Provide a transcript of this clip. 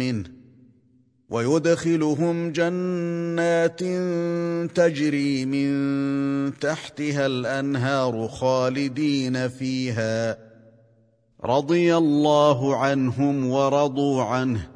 منه ويدخلهم جنات تجري من تحتها الأنهار خالدين فيها رضي الله عنهم ورضوا عنه